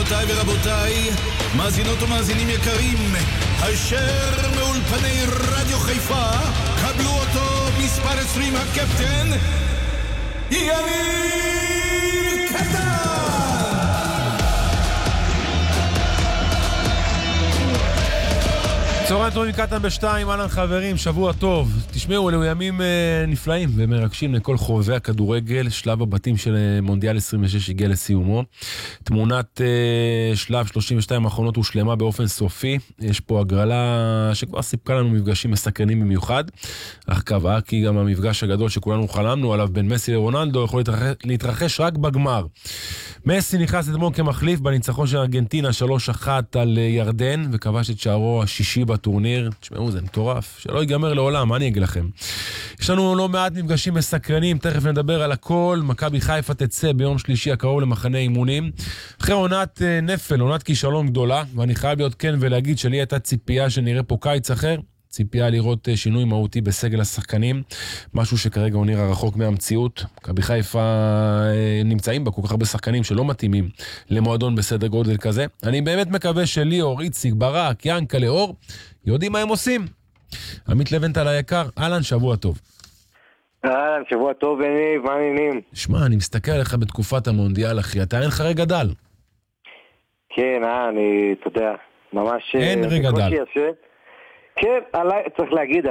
גבירותיי ורבותיי, מאזינות ומאזינים יקרים, אשר מאולפני רדיו חיפה, קבלו אותו מספר 20 הקפטן, יניב קטן! צהריים טובים קטן בשתיים, אהלן חברים, שבוע טוב. תשמעו, אלו ימים נפלאים ומרגשים לכל חובבי הכדורגל. שלב הבתים של מונדיאל 26 הגיע לסיומו. תמונת שלב 32 האחרונות הושלמה באופן סופי. יש פה הגרלה שכבר סיפקה לנו מפגשים מסקרנים במיוחד, אך קבעה כי גם המפגש הגדול שכולנו חלמנו עליו בין מסי לרונלדו יכול להתרחש רק בגמר. מסי נכנס אתמול כמחליף בניצחון של ארגנטינה 3-1 על ירדן, וכבש את שערו השישי בטורניר. תשמעו, זה מטורף, שלא ייגמר לעולם, מה אני אגיד לכם? יש לנו לא מעט מפגשים מסקרנים, תכף נדבר על הכל. מכבי חיפה תצא ביום שלישי הקרוב למחנה אימונים, אחרי עונת נפל, עונת כישלון גדולה, ואני חייב להיות כן ולהגיד שלי הייתה ציפייה שנראה פה קיץ אחר, ציפייה לראות שינוי מהותי בסגל השחקנים, משהו שכרגע הוא נראה רחוק מהמציאות. מכבי חיפה נמצאים בה כל כך הרבה שחקנים שלא מתאימים למועדון בסדר גודל כזה. אני באמת מקווה שליאור, איציק, ברק, ינקה, לאור, יודעים מה הם עושים. עמית לבנטל היקר, אהלן, שבוע טוב. אהלן, שבוע טוב, יניב, מה העניינים? שמע, אני מסתכל עליך בתקופת המונדיאל, אחי, אתה אין לך רגע דל. כן, אתה יודע, ממש... אין רגע דל. כן, צריך להגיד,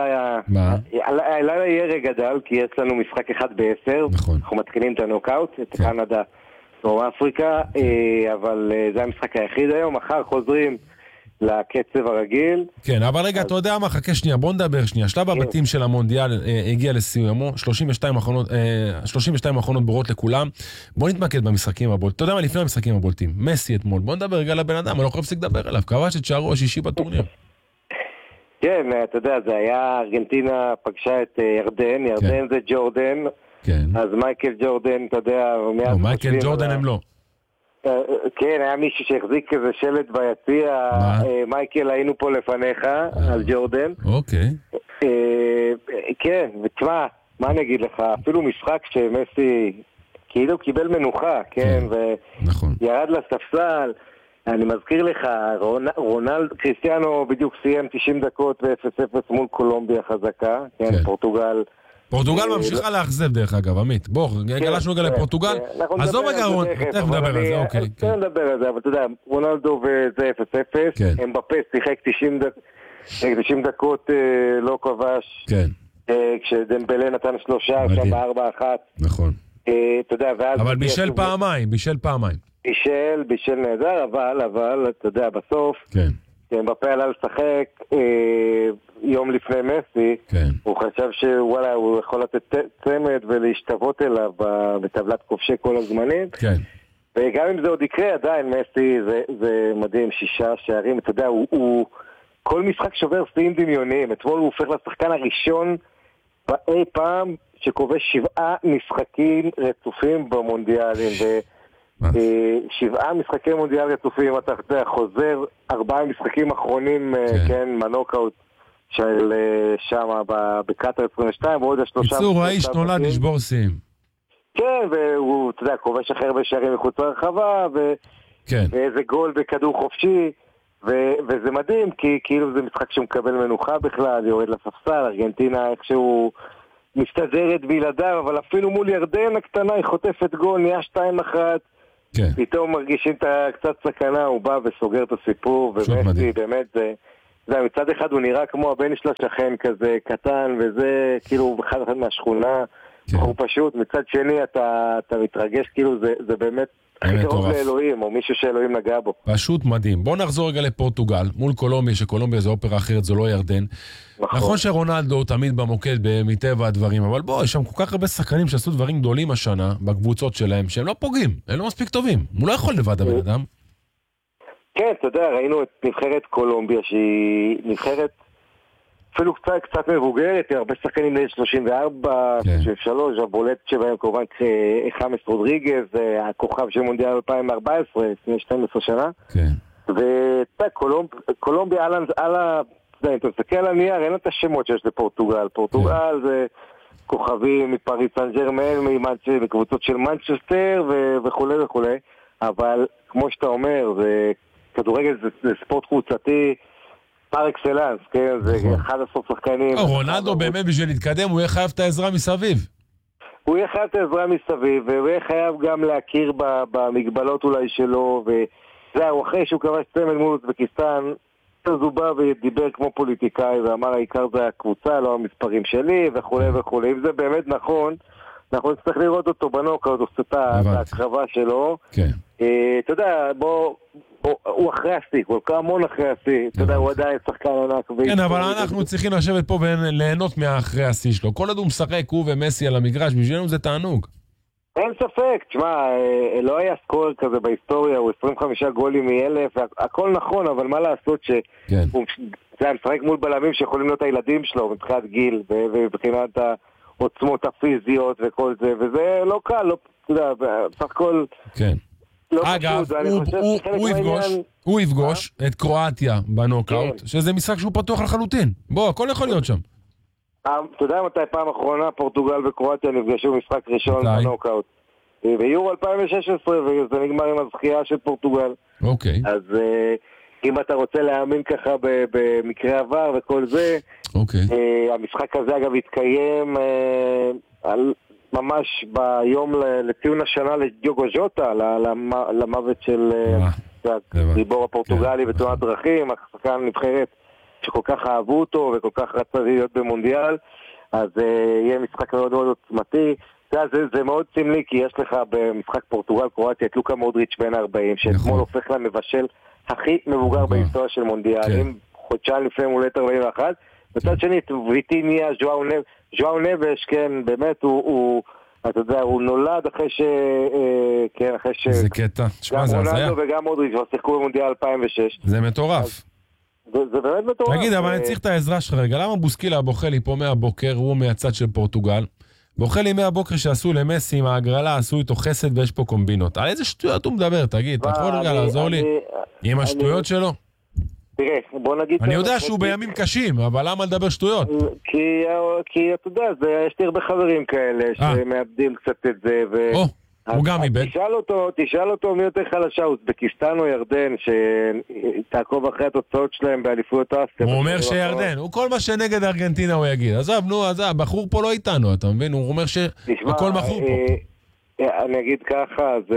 הלילה יהיה רגע דל, כי יש לנו משחק אחד ב-10, נכון. אנחנו מתחילים את הנוקאוט, את קנדה, דרום אפריקה, אבל זה המשחק היחיד היום, מחר חוזרים לקצב הרגיל. כן, אבל רגע, אתה יודע מה, חכה שנייה, בוא נדבר שנייה. שלב הבתים של המונדיאל הגיע לסיומו, 32 האחרונות בורות לכולם. בוא נתמקד במשחקים הבולטים. אתה יודע מה, לפני המשחקים הבולטים, מסי אתמול, בוא נדבר רגע לבן אדם, אני לא יכול להפסיק לדבר עליו, כבש את שערו השישי בטורניר. כן, אתה יודע, זה היה, ארגנטינה פגשה את ירדן, ירדן זה ג'ורדן, אז מייקל ג'ורדן, אתה יודע, מייקל ג'ורדן הם לא. כן, היה מישהו שהחזיק כזה שלט ביציע, מייקל היינו פה לפניך, על ג'ורדן. אוקיי. כן, ותשמע, מה אני אגיד לך, אפילו משחק שמסי כאילו קיבל מנוחה, כן, וירד לספסל, אני מזכיר לך, קריסטיאנו בדיוק סיים 90 דקות ו-0-0 מול קולומביה חזקה, כן, פורטוגל. פורטוגל ממשיכה לאכזב דרך אגב, עמית. בוא, גלשנו רגע לפורטוגל. עזוב רגע, תכף נדבר על זה, אוקיי. כן, נדבר על זה, אבל אתה יודע, רונלדו וזה 0-0, אמבפה שיחק 90 דקות לא כבש, כשדמבלה נתן 3, עכשיו ב-4-1. נכון. אתה יודע, אבל בישל פעמיים. בישל נהדר, אבל, אתה יודע, בסוף, אמבפה עלה לשחק יום לפני מסי, הוא חשב שוואלה, הוא יכול לתת צמד ולהשתוות אליו בטבלת כובשי כל הזמנים, וגם אם זה עוד יקרה, עדיין מסי זה מדהים, 6 שערים, אתה יודע, הוא כל משחק שובר שיאים דמיוניים. אתמול הוא הופך לשחקן הראשון באי פעם שכובש 7 משחקים רצופים במונדיאלים, 7 משחקי מונדיאל רצופים, אתה חוזר 4 משחקים אחרונים, כן, מנוקאוט של שמה בקטר 22, ועוד 3... קיצור, האיש נולד לשבור שיאים. כן, והוא, אתה יודע, כובש אחר הרבה שערים מחוץ לרחבה, ואיזה גול בכדור חופשי, וזה מדהים, כי כאילו זה משחק שמקבל מנוחה בכלל, יורד לספסל, ארגנטינה איכשהו מסתדרת בלעדיו, אבל אפילו מול ירדן הקטנה היא חוטפת גול, נהיה 2-1, פתאום מרגישים את קצת סכנה, הוא בא וסוגר את הסיפור, ומסי באמת זה מצד אחד הוא נראה כמו הבן של השכן כזה קטן, וזה כאילו אחד מהשכונה, הוא פשוט, מצד שני אתה מתרגש, כאילו זה באמת הכי קרוב לאלוהים, או מישהו שאלוהים נגע בו. פשוט מדהים. בוא נחזור רגע לפורטוגל, מול קולומביה, שקולומביה זה אופרה אחרת, זו לא ירדן. נכון שרונלדו תמיד במוקד מטבע הדברים, אבל בוא, יש שם כל כך הרבה שחקנים שעשו דברים גדולים השנה, בקבוצות שלהם, שהם לא פוגעים, הם לא מספיק טובים. הוא לא יכול לבד הבן אדם. כן, אתה יודע, ראינו את נבחרת קולומביה, שהיא נבחרת אפילו קצת מבוגרת, הרבה שחקנים ל 34, 33, הבולט שבהם כמובן חמאס רודריגז, הכוכב של מונדיאל 2014, לפני 12 שנה. ואתה, קולומביה, אם אתה מסתכל על הנייר, אין את השמות שיש לפורטוגל. פורטוגל זה כוכבים מפריס סן ז'רמן, מקבוצות של מנצ'סטר וכו' וכו'. אבל כמו שאתה אומר, כדורגל זה ספורט קבוצתי, פר אקסלנס, כן? זה 11 שחקנים. רונלדו באמת בשביל להתקדם, הוא יהיה חייב את העזרה מסביב. הוא יהיה חייב את העזרה מסביב, והוא יהיה חייב גם להכיר במגבלות אולי שלו, וזהו, אחרי שהוא כבש צמד מול אוזבקיסטן, אז הוא בא ודיבר כמו פוליטיקאי, ואמר העיקר זה הקבוצה, לא המספרים שלי, וכו' וכו'. אם זה באמת נכון, אנחנו נצטרך לראות אותו בנוקאוט, הוא עושה את ההקרבה שלו. כן. אתה יודע, הוא אחרי השיא, כל כך המון אחרי השיא, אתה יודע, הוא עדיין שחקן ענק. כן, אבל אנחנו צריכים לשבת פה וליהנות מהאחרי השיא שלו. כל עוד הוא משחק, הוא ומסי על המגרש, בשבילנו זה תענוג. אין ספק, תשמע, לא היה סקור כזה בהיסטוריה, הוא 25 גולים מ-1000, הכל נכון, אבל מה לעשות שהוא משחק מול בלמים שיכולים להיות הילדים שלו, מבחינת גיל, ובבחינת העוצמות הפיזיות וכל זה, וזה לא קל, לא, אתה יודע, בסך הכל... כן. אגב, הוא יפגוש את קרואטיה בנוקאוט, שזה משחק שהוא פתוח לחלוטין. בוא, הכל יכול להיות שם. אתה יודע מתי פעם אחרונה פורטוגל וקרואטיה נפגשו משחק ראשון בנוקאוט? ביורו 2016, וזה נגמר עם הזכייה של פורטוגל. אוקיי. אז אם אתה רוצה להאמין ככה במקרה עבר וכל זה, המשחק הזה אגב התקיים ממש ביום לציון השנה לדיוגו ז'וטה, למוות של גיבור הפורטוגלי בתאונת דרכים, השחקן נבחרת שכל כך אהבו אותו וכל כך רצה להיות במונדיאל, אז יהיה משחק מאוד מאוד עוצמתי. זה מאוד סמלי, כי יש לך במשחק פורטוגל-קרואטיה את לוקה מודריץ' בן 40, שאתמול הופך למבשל הכי מבוגר בהיסטוריה של מונדיאל, עם חודשיים לפני מולדת 41. בצד שני, ויטיניה, ז'ואו נבש, כן, באמת הוא אתה יודע, הוא נולד אחרי ש... זה קטע, תשמע, זה הזיה. גם רונלדו וגם מודריץ' שיחקו במונדיאל 2006. זה מטורף. זה באמת מטורף. תגיד, אבל אני צריך את העזרה שלך רגע, למה בוסקילה בוכה לי פה מהבוקר, הוא מהצד של פורטוגל, בוכה לי מהבוקר שעשו למסי עם ההגרלה, עשו איתו חסד ויש פה קומבינות. על איזה שטויות הוא מדבר, תגיד, אתה יכול רגע לעזור לי עם השטויות שלו? תראה, בוא נגיד... אני יודע שהוא בימים קשים, אבל למה לדבר שטויות? כי אתה יודע, יש לי הרבה חברים כאלה שמאבדים קצת את זה, הוא גם איבד. תשאל אותו מי יותר חלשה, אוזבקיסטן או ירדן, שתעקוב אחרי התוצאות שלהם באליפויות אסיה. הוא אומר שירדן, הוא כל מה שנגד ארגנטינה הוא יגיד. עזב, נו, עזב, בחור פה לא איתנו, אתה מבין? הוא אומר שהכל בחור פה. אני אגיד ככה, זה...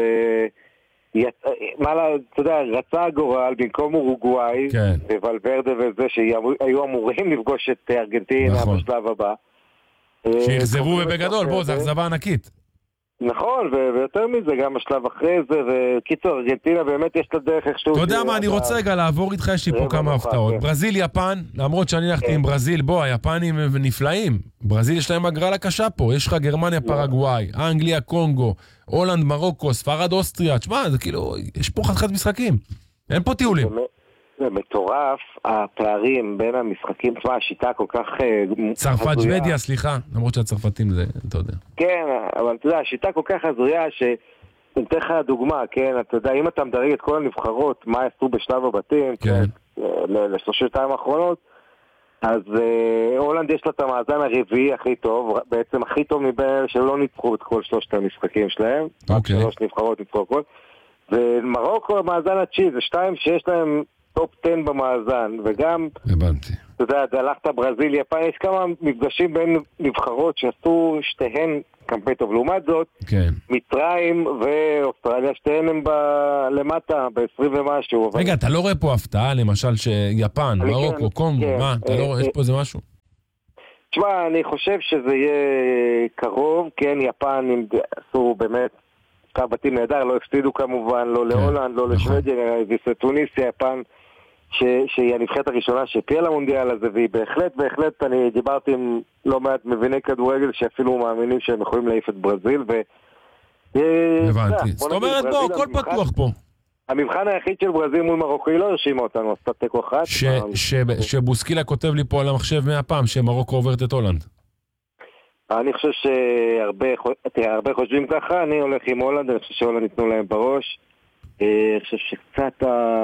אתה יודע, רצה הגורל במקום אורוגוואי וולברדה וזה שהיו אמורים לפגוש את ארגנטינה בשלב הבא. שיחזרו ובגדול, בוא, זה אכזבה ענקית. נכון, ויותר מזה, גם השלב אחרי זה, וקיצור, ארגנטינה באמת יש לה דרך איכשהו... אתה יודע מה, אני רוצה רגע לעבור איתך, יש לי פה כמה הפתעות. ברזיל, יפן, למרות שאני הלכתי עם ברזיל, בוא, היפנים נפלאים. ברזיל יש להם הגרלה קשה פה, יש לך גרמניה, פרגוואי, אנגליה, קונגו, הולנד, מרוקו, ספרד, אוסטריה, תשמע, זה כאילו, יש פה חתיכת משחקים. אין פה טיולים. זה מטורף, הפערים בין המשחקים, תשמע, השיטה כל כך... צרפת, שוודיה, סליחה, למרות שהצרפתים זה, אתה יודע. כן, אבל אתה יודע, השיטה כל כך הזויה נתן לך דוגמה, כן, אתה יודע, אם אתה מדרג את כל הנבחרות, מה עשו בשלב הבתים, ל32 האחרונות, אז הולנד יש לה את המאזן הרביעי הכי טוב, בעצם הכי טוב מבין אלה שלא ניצחו את כל שלושת המשחקים שלהם, שלוש נבחרות ניצחו הכל, ומרוקו המאזן התשיעי, זה 2 שיש להם טופ 10 במאזן, וגם, הבנתי. אתה יודע, הלכת ברזיל, יפן, יש כמה מפגשים בין נבחרות שעשו שתיהן קמפי טוב. לעומת זאת, מצרים ואוסטרליה, שתיהן הם למטה, ב-20 ומשהו. רגע, אתה לא רואה פה הפתעה, למשל שיפן, מרוקו, קונגו, מה? אתה לא רואה, יש פה איזה משהו? תשמע, אני חושב שזה יהיה קרוב, כן, יפן עשו באמת קו בתים נהדר, לא הפסידו כמובן, לא להולנד, לא לשוודיה, וסטוניסיה, יפן, שהיא הנבחרת הראשונה שהפיעה למונדיאל הזה, והיא בהחלט, אני דיברתי עם לא מעט מביני כדורגל שאפילו מאמינים שהם יכולים להעיף את ברזיל, הבנתי. זאת אומרת, בוא, הכל פתוח פה. המבחן היחיד של ברזיל מול מרוקו, היא לא הרשימה אותנו, עשתה תיקו אחד. שבוסקילה כותב לי פה על המחשב 100 פעם, שמרוקו עוברת את הולנד. אני חושב שהרבה חושבים ככה, אני הולך עם הולנד, אני חושב שהולנד ניתנו להם בראש. אני חושב שקצת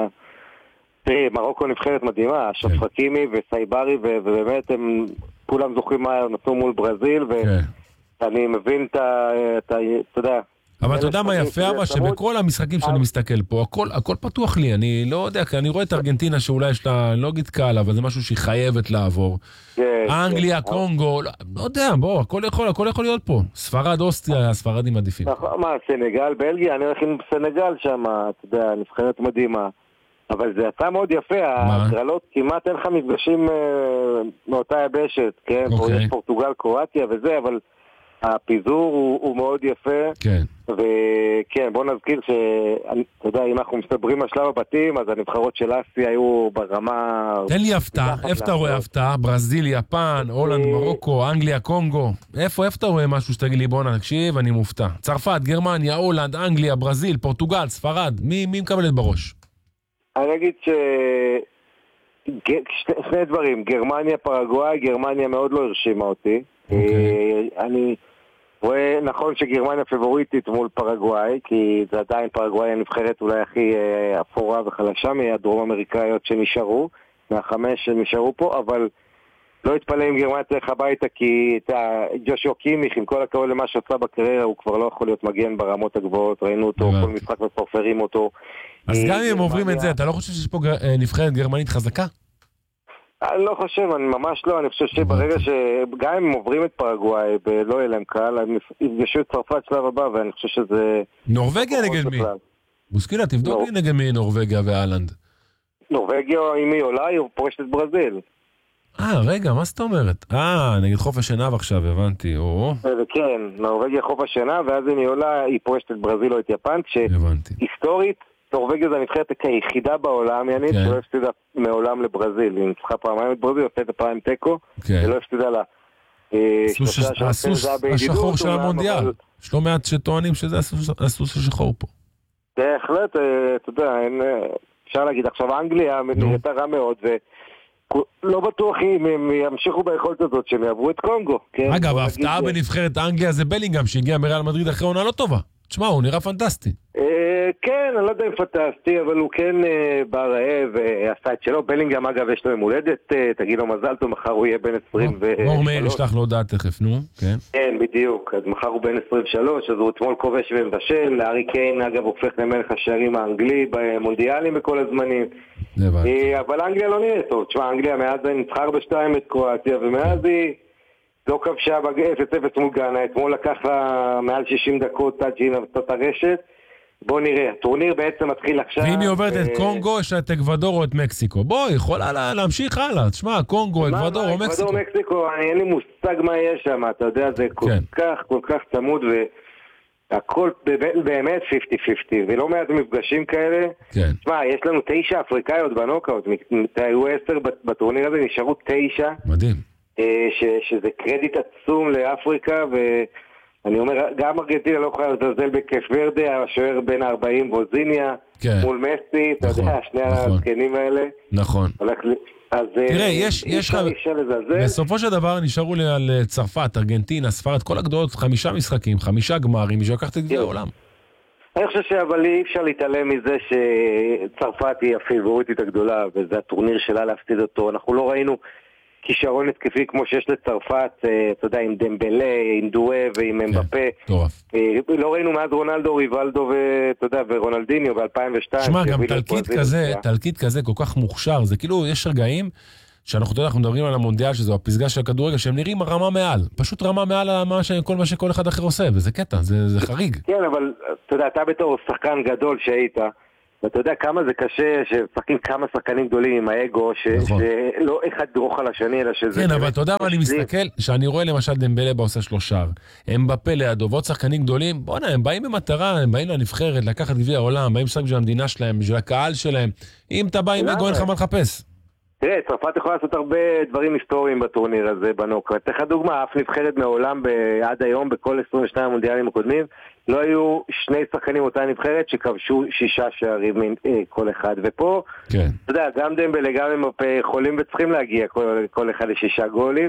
תראי, מרוקו נבחרת מדהימה, אשרף חכימי וסייברי, ובאמת הם כולם זוכרים מה נתנו מול ברזיל, ואני מבין אתה יודע... אבל אתה יודע מה יפה, אבל שבכל המשחקים שאני מסתכל פה, הכל פתוח לי, אני לא יודע, כי אני רואה את ארגנטינה שאולי יש לה, לא אגיד קל, אבל זה משהו שהיא חייבת לעבור. אנגליה, קונגו, לא יודע, בוא, הכל יכול להיות פה. ספרד, אוסטריה, הספרדים עדיפים. מה, סנגל, בלגיה, אני הולך עם סנגל שם, אתה יודע, נבחרת מדהימה. אבל זה יצא מאוד יפה, ההגרלות כמעט אין לך מפגשים מאותה יבשת, כן? פה יש פורטוגל, קרואטיה וזה, אבל הפיזור הוא מאוד יפה. כן. וכן, בוא נזכיר אתה יודע, אם אנחנו מסתברים על שלב הבתים, אז הנבחרות של אסיה היו ברמה... תן לי הפתעה, איפה אתה רואה הפתעה? ברזיל, יפן, הולנד, מרוקו, אנגליה, קונגו. איפה אתה רואה משהו שתגיד לי, בוא נקשיב, אני מופתע. צרפת, גרמניה, הולנד, אנגליה, ברזיל, פורטוגל, ספרד, מי מקבלת בראש? אני אגיד שני דברים, גרמניה, פרגוואי, גרמניה מאוד לא הרשימה אותי. אני רואה נכון שגרמניה פיבוריטית מול פרגוואי, כי זה עדיין פרגוואי הנבחרת אולי הכי אפורה וחלשה מהדרום אמריקאיות שנשארו, מהחמש שנשארו פה, אבל לא התפלא אם גרמניה תלך הביתה, כי ג'ושו קימיך, עם כל הכבוד למה שעושה בקריירה, הוא כבר לא יכול להיות מגן ברמות הגבוהות, ראינו אותו, כל משחק וסופרים אותו. אז גם אם הם עוברים את זה, אתה לא חושב שיש פה נבחרת גרמנית חזקה? אני לא חושב, אני ממש לא, אני חושב שברגע שגם אם הם עוברים את פרגוואי, לא יהיה להם קהל, הם יפגשו את צרפת שלב הבא, ואני חושב שזה... נורווגיה נגד מי? בוסקילה, תבדוק לי נגד מי נורווגיה והלנד. נורווגיה, אם היא עולה, היא פורשת את ברזיל. רגע, מה זאת אומרת? נגד חוף השנהב עכשיו, הבנתי. כן, נורווגיה חוף השנהב, ואז אם היא עולה, היא פורשת את ברזיל או את יפן, כשהיסטורית, נורווגיה זה הנבחרת היחידה בעולם, ינית, שלא הפסידה מעולם לברזיל. היא ניצחה פעמיים את ברזיל, עושה את הפעם תיקו, ולא הפסידה לה. הסוס השחור של המונדיאל. יש לא מעט שטוענים שזה הסוס השחור פה. בהחלט, אתה יודע, אפשר להגיד, עכשיו אנגליה נראתה רע מאוד, ולא בטוח אם הם ימשיכו ביכולת הזאת שהם יעברו את קונגו. אגב, ההפתעה בנבחרת אנגליה זה בלינגהאם, שהגיע מריאל מדריד אחרי עונה לא טובה. תשמע, הוא נראה פנטסטי. כן, אני לא יודע אם פנטסטי, אבל הוא כן בא רעב ועשה את שלו. בלינגהאם, אגב, יש לו יום הולדת, תגיד לו מזל טוב, מחר הוא יהיה בן 23. מור מאיר ישלח לו הודעה תכף, נו, כן. כן, בדיוק, אז מחר הוא בן 23, אז הוא אתמול כובש ומבשל, הארי קיין, אגב, הופך למלך השערים האנגלי במונדיאלים בכל הזמנים. אבל אנגליה לא נראית טוב. תשמע, אנגליה מאז ניצחה 4-2 את קרואטיה, ומאז היא לא כבשה ב-0-0 מול גאנה, אתמול לקח לה מעל 60 דקות עד שהיא נבצה את הרשת. בוא נראה, הטורניר בעצם מתחיל עכשיו. ואם היא עוברת את קונגו, יש לה את אקוודור או את מקסיקו. בוא, היא יכולה להמשיך הלאה. תשמע, קונגו, אקוודור או מקסיקו. אקוודור, מקסיקו, אין לי מושג מה יש שם, אתה יודע, זה כל כך צמוד, והכל באמת 50-50, ולא מעט מפגשים כאלה. תשמע, יש לנו 9 אפריקאיות בנוקאוט, היו 10 בטורניר הזה, נשארו 9. מדהים. שזה קרדיט עצום לאפריקה, ואני אומר, גם ארגנטינה לא יכולה לזלזל בכיף ורדה, השוער בין 40 ווזיניה, מול מסי, אתה יודע, שני הזקנים האלה. נכון. תראה, יש לך, בסופו של דבר נשארו לי על צרפת, ארגנטינה, ספרד, כל הגדולות, 5 משחקים, 5 גמרים, בשביל לקחת את גביע העולם. אני חושב אבל אי אפשר להתעלם מזה שצרפת היא הפיבוריטית הגדולה, וזה הטורניר שלה להפסיד אותו. אנחנו לא ראינו כישרון התקפי כמו שיש לצרפת, אתה יודע, עם דמבלה, עם דואה ועם אמבפה. לא ראינו מאז רונלדו, ריבלדו ואתה יודע, ורונלדיניו ב-2002. שמע, גם תלקיט כזה כל כך מוכשר, זה כאילו, יש רגעים אנחנו מדברים על המונדיאל, שזו הפסגה של הכדורגל, שהם נראים רמה מעל, פשוט רמה מעל כל מה שכל אחד אחר עושה, וזה קטע, זה חריג. כן, אבל אתה יודע, אתה בתור שחקן גדול שהיית, ואתה יודע כמה זה קשה ששחקים כמה שחקנים גדולים עם האגו, שלא אחד דרוך על השני, אלא שזה... כן, אבל אתה יודע מה אני מסתכל, שאני רואה למשל דמבלה בעושה 3 אמבפה לידו, ועוד שחקנים גדולים, בוא'נה, הם באים במטרה, הם באים לנבחרת, לקחת גביע העולם, באים לשחק בשביל המדינה שלהם, בשביל הקהל שלהם. אם אתה בא עם אגו, אין לך מה לחפש. תראה, צרפת יכולה לעשות הרבה דברים היסטוריים בטורניר הזה בנוקאוט. תחת דוגמה, אף נבחרת מעולם עד היום, בכל 22 המונדיאלים הקודמים, לא היו 2 שחקנים אותה נבחרת שכבשו 6 שערים כל אחד. ופה, אתה יודע, גם דמבלה, גם אמבפה יכולים וצריכים להגיע כל אחד ל6 גולים.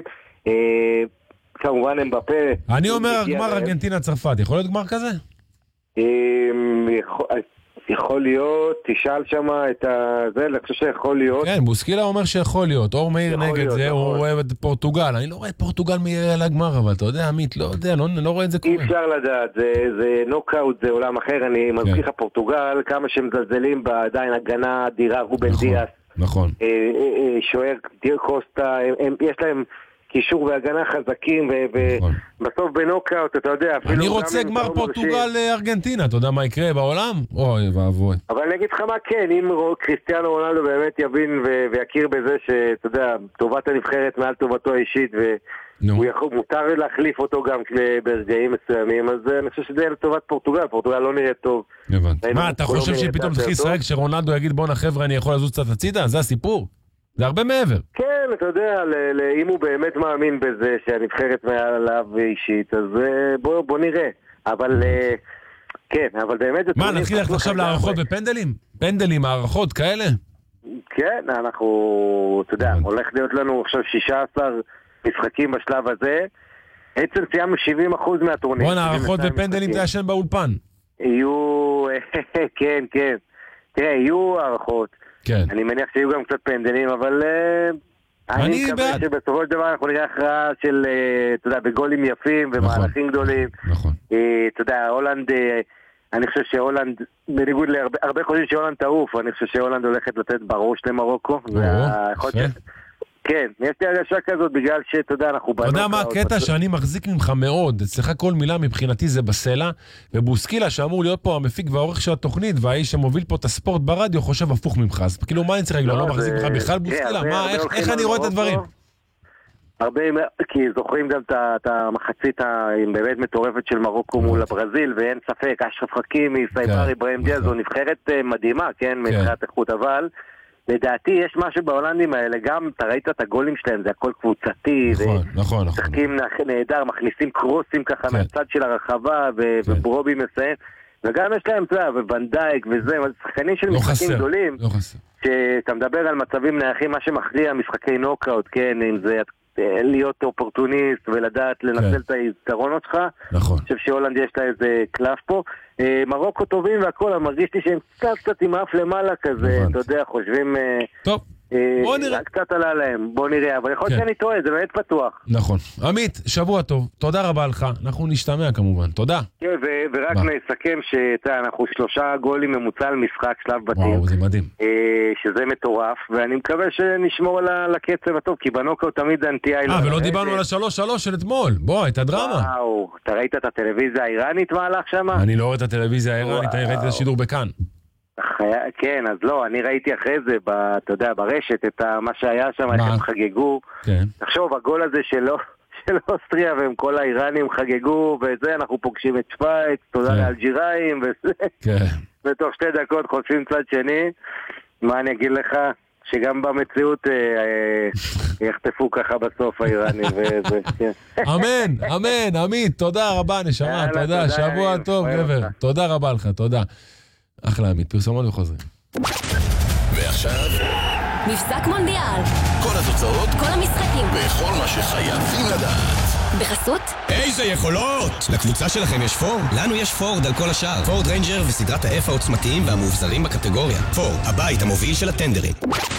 כמובן אמבפה... אני אומר, גמר ארגנטינה צרפת, יכול להיות גמר כזה? יכול להיות, תשאל שם את זה, אני חושב שיכול להיות. כן, בוסקילה אומר שיכול להיות, אור מאיר נגד זה, הוא רואה את פורטוגל, אני לא רואה את פורטוגל לגמר, אבל אתה יודע, עמית, לא יודע, לא רואה את זה קורה. אי אפשר לדעת, זה נוקאוט, זה עולם אחר, אני מזכיר לך פורטוגל, כמה שמזלזלים בה, עדיין הגנה אדירה, רובן דיאס. נכון. שוער דיר קוסטה, יש להם קישור והגנה חזקים, ובסוף בנוקאוט, אתה יודע, אני רוצה גמר פורטוגל ארגנטינה, אתה יודע מה יקרה בעולם? אוי ואבוי. אבל אני אגיד לך מה כן, אם קריסטיאנו רונלדו באמת יבין ויכיר בזה שאתה יודע, טובת הנבחרת מעל טובתו האישית, ומותר להחליף אותו גם ברגעים מסוימים, אז אני חושב שזה לטובת פורטוגל, פורטוגל לא נראית טוב. מה, אתה חושב שפתאום תתחיל לשחק שרונלדו יגיד בוא חבר'ה אני יכול לזוז קצת הצידה? זה הסיפור? זה הרבה מעבר. כן, אתה יודע, אם הוא באמת מאמין בזה שהנבחרת מעליו אישית, אז בוא נראה. אבל כן, אבל באמת... מה, נתחיל ללכת עכשיו להערכות בפנדלים? פנדלים, הערכות כאלה? כן, אנחנו, אתה יודע, הולך להיות לנו עכשיו 16 משחקים בשלב הזה. בעצם סיימנו 70% מהטורניר. בוא נערכות בפנדלים תישן באולפן. יהיו, כן, כן. תראה, יהיו הערכות. כן. אני מניח שיהיו גם קצת פנדלים, אבל אני מקווה שבסופו של דבר אנחנו נראה הכרעה של, אתה יודע, בגולים יפים ומהלכים גדולים. נכון. אתה יודע, הולנד, אני חושב שהולנד, בניגוד להרבה חושבים שהולנד תעוף, אני חושב שהולנד הולכת לתת בראש למרוקו. כן, יש לי הרגשה כזאת בגלל שאתה יודע, אנחנו... אתה יודע מה הקטע שאני מחזיק ממך מאוד, אצלך כל מילה מבחינתי זה בסלע, ובוסקילה שאמור להיות פה המפיק והעורך של התוכנית, והאיש שמוביל פה את הספורט ברדיו חושב הפוך ממך, אז כאילו מה אני צריך להגיד לו, לא מחזיק ממך בכלל בוסקילה? איך אני רואה את הדברים? הרבה, כי זוכרים גם את המחצית באמת מטורפת של מרוקו מול הברזיל, ואין ספק, אשרף חכימי, סייבר, אברהים דיאז, זו נבחרת מדהימה, כן, מבחינת איכות, אבל לדעתי יש משהו בהולנדים האלה, גם אתה ראית את הגולים שלהם, זה הכל קבוצתי, נכון. משחקים נהדר, מכניסים קרוסים ככה מהצד של הרחבה, וברובי מסיים, וגם יש להם, אתה יודע, וונדייק וזה, שחקנים של משחקים גדולים, שאתה מדבר על מצבים נייחים, מה שמכריע משחקי נוקאוט, כן, אם זה להיות אופורטוניסט ולדעת לנצל את היתרונות שלך. נכון. אני חושב שהולנד יש לה איזה קלף פה. מרוקו טובים והכל, אבל מרגיש לי שהם קצת עם אף למעלה כזה, אתה יודע, חושבים... טוב, בוא נראה. קצת עלה להם, בוא נראה, אבל יכול להיות שאני טועה, זה באמת פתוח. נכון. עמית, שבוע טוב, תודה רבה לך, אנחנו נשתמע כמובן, תודה. כן, ורק נסכם שאנחנו 3 גולים ממוצע על משחק שלב בתים. וואו, זה מדהים. שזה מטורף, ואני מקווה שנשמור על הקצב הטוב, כי בנוקאוט תמיד זה אנטי איילנד. ולא דיברנו על ה3-3 של אתמול, בוא, הייתה דרמה. וואו, אתה ראית את הטלוויזיה האיראנית מהלך שם? אני לא רואה את הטלוויזיה האיראנית, אני ראיתי את השידור בכאן. כן, אז לא, אני ראיתי אחרי זה, אתה יודע, ברשת, את מה שהיה שם, איך הם חגגו. תחשוב, הגול הזה של אוסטריה, והם כל האיראנים חגגו, וזה, אנחנו פוגשים את שוויץ, תודה לאלג'יראים, וזה. ותוך 2 דקות חושבים צד שני. מה אני אגיד לך? שגם במציאות יחטפו ככה בסוף האיראנים וזה, כן. אמן, עמית, תודה רבה, נשמה, תודה, שבוע טוב, גבר. תודה רבה לך, תודה. אחלה עמית, פרסומות וחוזרים. ועכשיו מבזק מונדיאל, כל התוצאות, כל המשחקים וכל מה שחייבים לדעת בחסות איזה יכולות! לקבוצה שלכם יש פורד? לנו יש פורד על כל השאר. פורד ריינג'ר וסדרת ה-F העוצמתיים והמובזרים בקטגוריה. פורד, הבית המוביל של הטנדרים.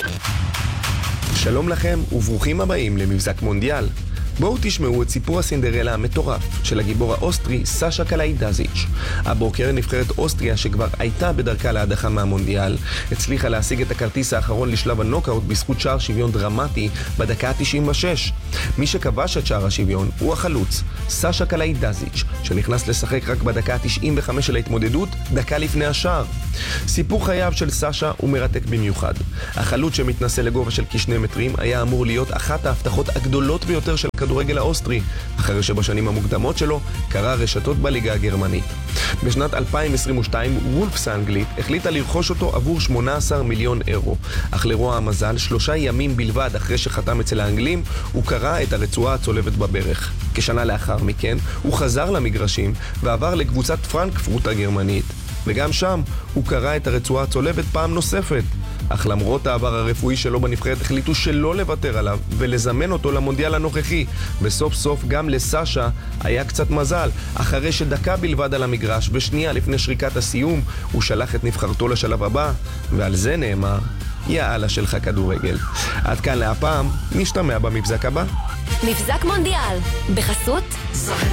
שלום לכם וברוכים הבאים למבזק מונדיאל. בואו תשמעו את סיפור הסינדרלה המטורף של הגיבור האוסטרי סאשה קליידזיץ'. הבוקר נבחרת אוסטריה שכבר הייתה בדרכה להדחה מהמונדיאל הצליחה להשיג את הכרטיס האחרון לשלב הנוקאוט בזכות שער שוויון דרמטי בדקה ה-96. מי שכבש את שער השוויון הוא החלוץ סאשה קליידזיץ' שנכנס לשחק רק בדקה ה-95 של ההתמודדות, דקה לפני השער. סיפור חייו של סאשה הוא מרתק במיוחד. החלוץ שמתנסה לגובה של כ2 מטרים היה אמור להיות אחת ההבטחות הגדולות ביותר של הכדורגל האוסטרי, אחרי שבשנים המוקדמות שלו קרא רשתות בליגה הגרמנית. בשנת 2022 וולפס האנגלית החליטה לרכוש אותו עבור 18 מיליון אירו, אך לרוע המזל 3 ימים בלבד אחרי שחתם אצל האנגלים הוא קרא את הרצועה הצולבת בברך. כשנה לאחר מכן הוא חזר למגרשים ועבר לקבוצת פרנקפורט הגרמנית, וגם שם הוא קרא את הרצועה הצולבת פעם נוספת. אך למרות העבר הרפואי שלו בנבחרת החליטו שלא לוותר עליו ולזמן אותו למונדיאל הנוכחי. וסוף סוף גם לסשה היה קצת מזל. אחרי שדקה בלבד על המגרש ושנייה לפני שריקת הסיום הוא שלח את נבחרתו לשלב הבא, ועל זה נאמר יאללה שלך כדורגל. עד כאן להפעם, נשתמע במבזק הבא. מבזק מונדיאל בחסות